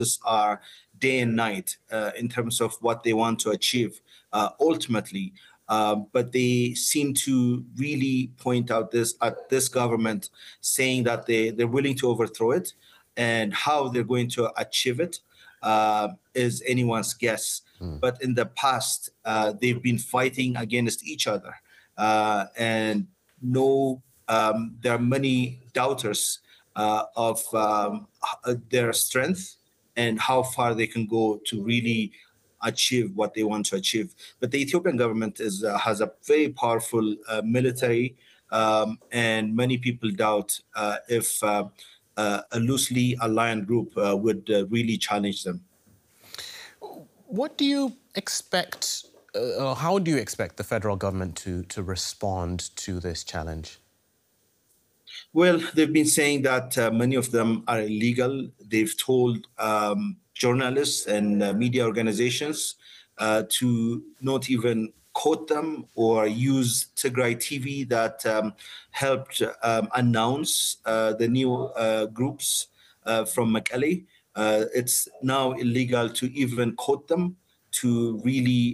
are day and night in terms of what they want to achieve ultimately. But they seem to really point out this government, saying that they're willing to overthrow it, and how they're going to achieve it is anyone's guess. But in the past, they've been fighting against each other, and no, there are many doubters of their strength and how far they can go to really achieve what they want to achieve. But the Ethiopian government has a very powerful military, and many people doubt if a loosely aligned group would really challenge them. What do you expect, or how do you expect the federal government to respond to this challenge? Well, they've been saying that many of them are illegal. They've told journalists and media organizations to not even quote them or use Tigray TV that helped announce the new groups from Mekelle. It's now illegal to even quote them, to really,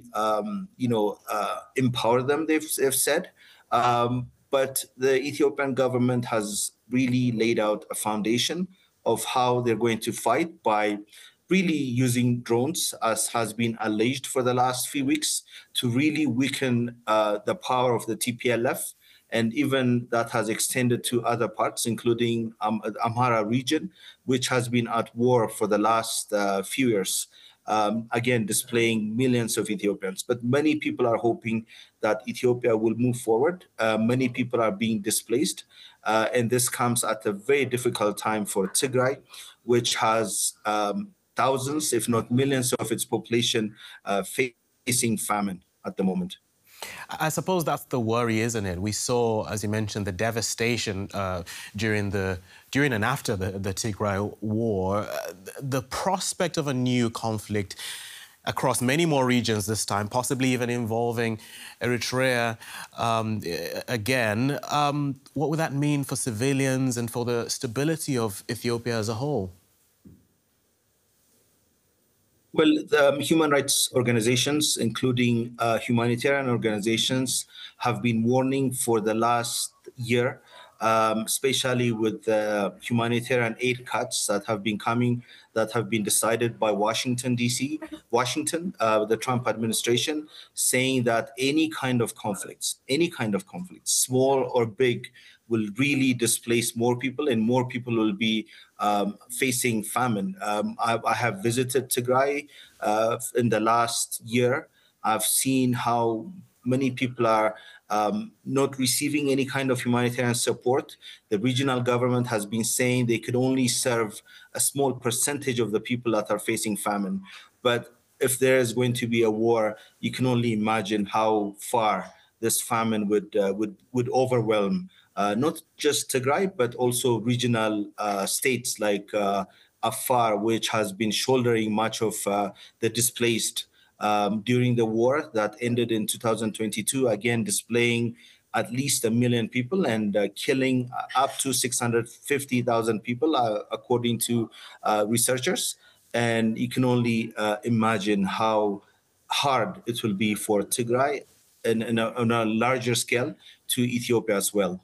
empower them, they've said. But the Ethiopian government has really laid out a foundation of how they're going to fight by really using drones, as has been alleged for the last few weeks, to really weaken the power of the TPLF. And even that has extended to other parts, including the Amhara region, which has been at war for the last few years. Again, displaying millions of Ethiopians. But many people are hoping that Ethiopia will move forward. Many people are being displaced. And this comes at a very difficult time for Tigray, which has thousands, if not millions, of its population facing famine at the moment. I suppose that's the worry, isn't it? We saw, as you mentioned, the devastation during and after the Tigray war. The prospect of a new conflict across many more regions this time, possibly even involving Eritrea again. What would that mean for civilians and for the stability of Ethiopia as a whole? Well, the human rights organizations, including humanitarian organizations, have been warning for the last year, especially with the humanitarian aid cuts that have been coming, that have been decided by Washington, D.C., the Trump administration, saying that any kind of conflicts, small or big, will really displace more people, and more people will be facing famine. I have visited Tigray in the last year. I've seen how many people are not receiving any kind of humanitarian support. The regional government has been saying they could only serve a small percentage of the people that are facing famine. But if there is going to be a war, you can only imagine how far this famine would overwhelm not just Tigray, but also regional states like Afar, which has been shouldering much of the displaced during the war that ended in 2022, again displaying at least 1 million people and killing up to 650,000 people, according to researchers. And you can only imagine how hard it will be for Tigray and on a larger scale to Ethiopia as well.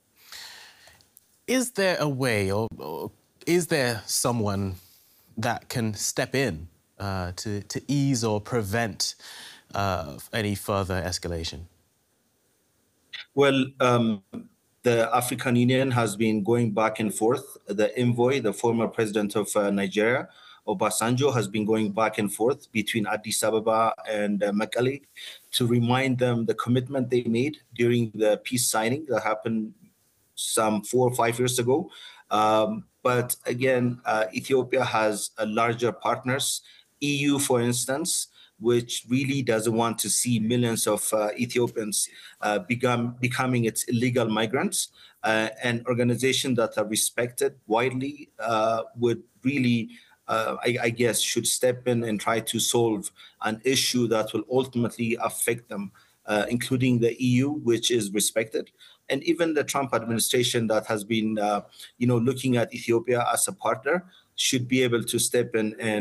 Is there a way, or is there someone that can step in to ease or prevent any further escalation? Well, the African Union has been going back and forth. The envoy, the former president of Nigeria, Obasanjo, has been going back and forth between Addis Ababa and Mekelle to remind them the commitment they made during the peace signing that happened some 4 or 5 years ago. But again, Ethiopia has larger partners, EU, for instance, which really doesn't want to see millions of Ethiopians becoming its illegal migrants. An organization that are respected widely would really, I guess, should step in and try to solve an issue that will ultimately affect them, including the EU, which is respected. And even the Trump administration that has been, looking at Ethiopia as a partner, should be able to step in and